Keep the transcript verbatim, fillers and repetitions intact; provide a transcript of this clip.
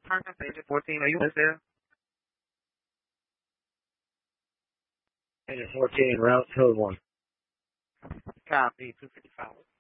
Turn to Agent fourteen. Are you there? Agent fourteen, route code one. Copy, two fifty-five.